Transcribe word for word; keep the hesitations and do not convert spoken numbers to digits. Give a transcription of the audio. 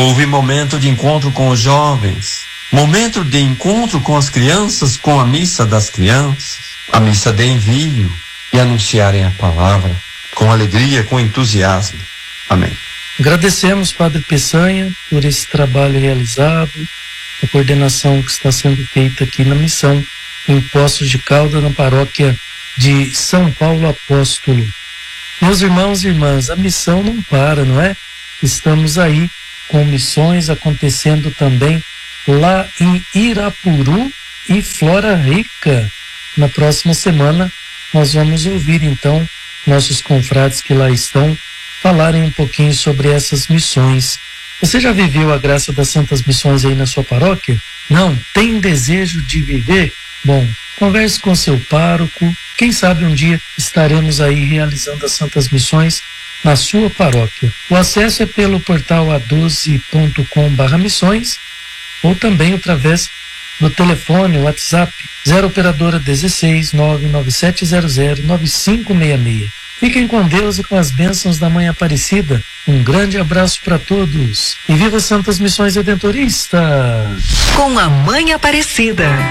Houve momento de encontro com os jovens, momento de encontro com as crianças, com a missa das crianças, a missa de envio, e anunciarem a palavra com alegria, com entusiasmo. Amém. Agradecemos, Padre Peçanha, por esse trabalho realizado, a coordenação que está sendo feita aqui na missão em Poços de Caldas, na paróquia de São Paulo Apóstolo. Meus irmãos e irmãs, a missão não para, não é? Estamos aí com missões acontecendo também lá em Irapuru e Flora Rica. Na próxima semana nós vamos ouvir então nossos confrades que lá estão falarem um pouquinho sobre essas missões. Você já viveu a graça das Santas Missões aí na sua paróquia? Não? Tem desejo de viver? Bom, converse com seu pároco. Quem sabe um dia estaremos aí realizando as Santas Missões na sua paróquia. O acesso é pelo portal a doze ponto com barra missões ou também através do telefone, WhatsApp, zero operadora dezesseis, nove nove sete zero zero, nove cinco seis seis. Fiquem com Deus e com as bênçãos da Mãe Aparecida. Um grande abraço para todos. E viva Santas Missões Redentoristas! Com a Mãe Aparecida.